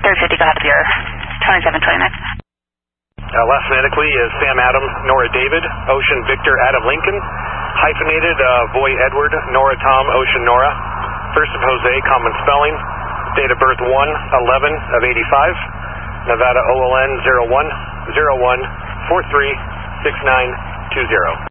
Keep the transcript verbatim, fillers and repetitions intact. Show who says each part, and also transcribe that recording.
Speaker 1: third fifty, go ahead of your twenty-seven twenty-nine.
Speaker 2: Uh, last phonetically is Sam Adam, Nora David, Ocean Victor Adam Lincoln, hyphenated uh, Voy Edward, Nora Tom, Ocean Nora, first of Jose, common spelling, date of birth one eleven of eighty-five, Nevada O L N zero one zero one four three six nine two zero.